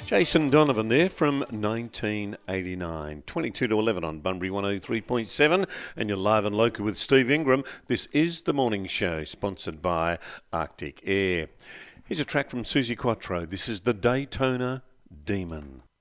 Jason Donovan there from 1989. 22 to 11 on Bunbury 103.7, and you're live and local with Steve Ingram. This is The Morning Show, sponsored by Arctic Air. Here's a track from Suzi Quatro. This is the Daytona Demon.